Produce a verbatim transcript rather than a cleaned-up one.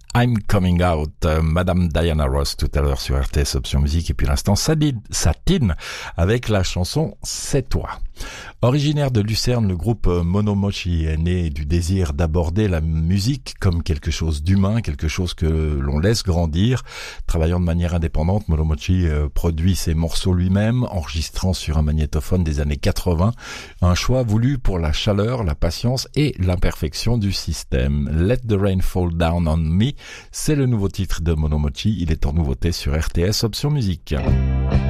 I'm Coming Out, euh, Madame Diana Ross tout à l'heure sur R T S Option Musique, et puis l'instant Satine avec la chanson C'est toi. Originaire de Lucerne, le groupe Monomochi est né du désir d'aborder la musique comme quelque chose d'humain, quelque chose que l'on laisse grandir. Travaillant de manière indépendante, Monomochi produit ses morceaux lui-même, enregistrant sur un magnétophone des années quatre-vingts. Un choix voulu pour la chaleur, la patience et l'imperfection du système. Let the Rain Fall Down on Me, c'est le nouveau titre de Monomochi. Il est en nouveauté sur R T S Option Musique.